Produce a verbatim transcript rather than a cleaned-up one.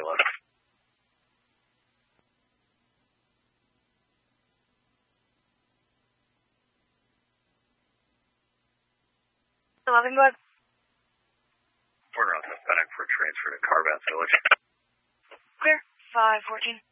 eleven. eleven, go ahead. We're around Hispanic for transfer to Carbass Village. Clear. five fourteen.